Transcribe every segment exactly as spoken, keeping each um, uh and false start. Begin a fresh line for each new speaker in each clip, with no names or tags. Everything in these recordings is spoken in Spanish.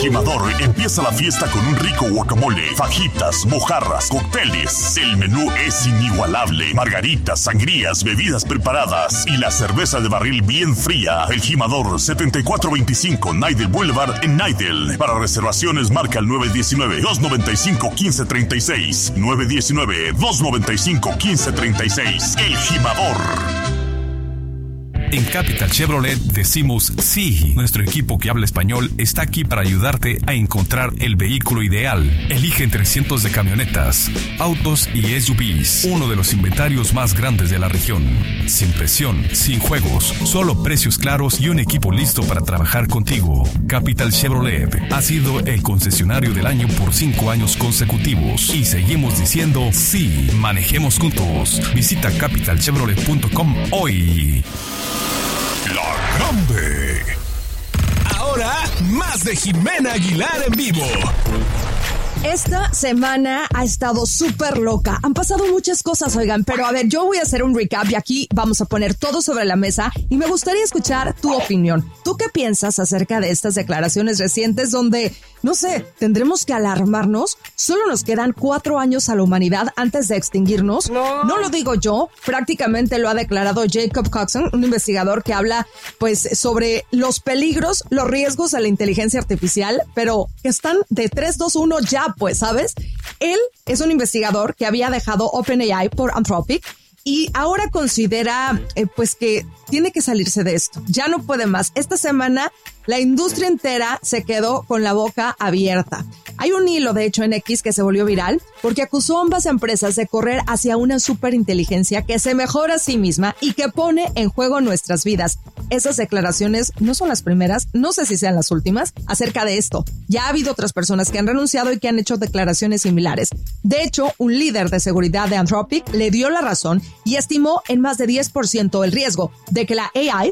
Jimador empieza la fiesta con un rico guacamole, fajitas, mojarras, cócteles. El menú es inigualable. Margaritas, sangrías, bebidas preparadas y la cerveza de barril bien fría. El Jimador, setenta y cuatro veinticinco Nidel Boulevard en Nidel. Para reservaciones marca el nueve uno nueve, dos nueve cinco, uno cinco tres seis. nueve uno nueve, dos nueve cinco, uno cinco tres seis. El Jimador.
En Capital Chevrolet decimos sí. Nuestro equipo que habla español está aquí para ayudarte a encontrar el vehículo ideal. Elige entre cientos de camionetas, autos y S U Vs. Uno de los inventarios más grandes de la región. Sin presión, sin juegos, solo precios claros y un equipo listo para trabajar contigo. Capital Chevrolet ha sido el concesionario del año por cinco años consecutivos. Y seguimos diciendo sí. Manejemos juntos. Visita capital chevrolet punto com hoy.
La Grande.
Ahora, más de Jimena Aguilar en vivo.
Esta semana ha estado súper loca. Han pasado muchas cosas, oigan, pero a ver, yo voy a hacer un recap y aquí vamos a poner todo sobre la mesa y me gustaría escuchar tu opinión. ¿Tú qué piensas acerca de estas declaraciones recientes donde, no sé, tendremos que alarmarnos? Solo nos quedan cuatro años a la humanidad antes de extinguirnos. No, no lo digo yo, prácticamente lo ha declarado Jacob Coxon, un investigador que habla pues sobre los peligros, los riesgos a la inteligencia artificial, pero que están de tres, dos, uno ya. Pues, ¿sabes? Él es un investigador que había dejado OpenAI por Anthropic y ahora considera eh, pues que tiene que salirse de esto. Ya no puede más. Esta semana la industria entera se quedó con la boca abierta. Hay un hilo, de hecho, en X que se volvió viral porque acusó a ambas empresas de correr hacia una superinteligencia que se mejora a sí misma y que pone en juego nuestras vidas. Esas declaraciones no son las primeras, no sé si sean las últimas, acerca de esto. Ya ha habido otras personas que han renunciado y que han hecho declaraciones similares. De hecho, un líder de seguridad de Anthropic le dio la razón y estimó en más de diez por ciento el riesgo de que la A I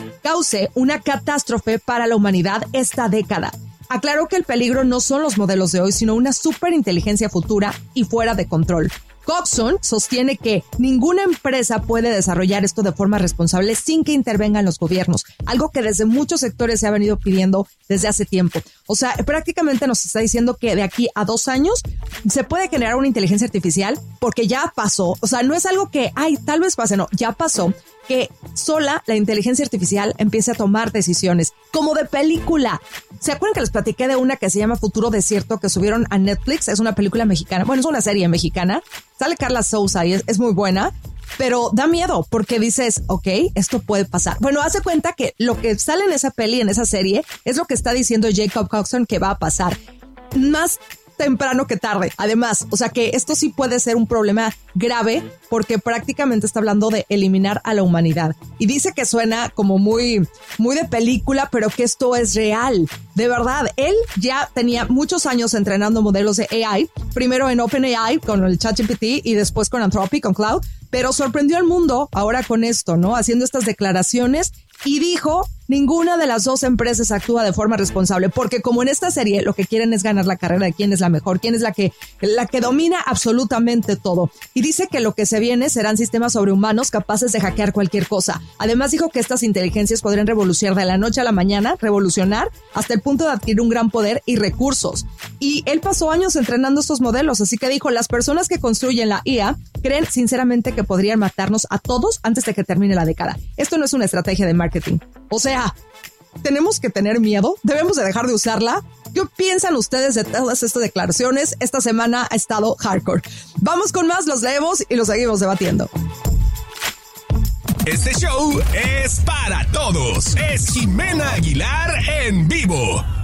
cause una catástrofe para la humanidad esta década. Aclaró que el peligro no son los modelos de hoy, sino una superinteligencia futura y fuera de control. Coxon sostiene que ninguna empresa puede desarrollar esto de forma responsable sin que intervengan los gobiernos, algo que desde muchos sectores se ha venido pidiendo desde hace tiempo. O sea, prácticamente nos está diciendo que de aquí a dos años se puede generar una inteligencia artificial porque ya pasó. O sea, no es algo que, ay, tal vez pase, no, ya pasó. Que sola la inteligencia artificial empiece a tomar decisiones, como de película. ¿Se acuerdan que les platiqué de una que se llama Futuro Desierto que subieron a Netflix? Es una película mexicana, bueno, es una serie mexicana. Sale Carla Souza y es, es muy buena, pero da miedo porque dices, ok, esto puede pasar. Bueno, hace cuenta que lo que sale en esa peli, en esa serie, es lo que está diciendo Jacob Coxon que va a pasar. Más temprano que tarde. Además, o sea que esto sí puede ser un problema grave porque prácticamente está hablando de eliminar a la humanidad. Y dice que suena como muy, muy de película, pero que esto es real. De verdad, él ya tenía muchos años entrenando modelos de A I, primero en OpenAI con el ChatGPT y después con Anthropic, con Cloud, pero sorprendió al mundo ahora con esto, ¿no? Haciendo estas declaraciones y dijo, ninguna de las dos empresas actúa de forma responsable, porque como en esta serie lo que quieren es ganar la carrera de quién es la mejor, quién es la que, la que domina absolutamente todo. Y dice que lo que se viene serán sistemas sobrehumanos capaces de hackear cualquier cosa. Además dijo que estas inteligencias podrían revolucionar de la noche a la mañana, revolucionar hasta el punto de adquirir un gran poder y recursos. Y él pasó años entrenando estos modelos, así que dijo, las personas que construyen la I A creen sinceramente que podrían matarnos a todos antes de que termine la década. Esto no es una estrategia de marketing. O sea, ¿tenemos que tener miedo? ¿Debemos de dejar de usarla? ¿Qué piensan ustedes de todas estas declaraciones? Esta semana ha estado hardcore. Vamos con más, los leemos y los seguimos debatiendo.
Este show es para todos. Es Jimena Aguilar en vivo.